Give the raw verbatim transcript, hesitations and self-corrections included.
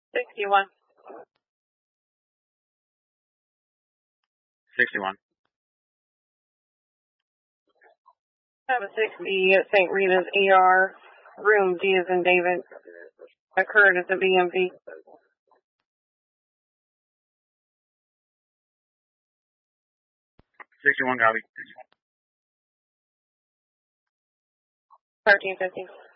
sixty-one. sixty-one. Have a sixty at Saint Rita's E R, room D as in David, occurred at the B M V. sixty-one, copy. thirteen fifty.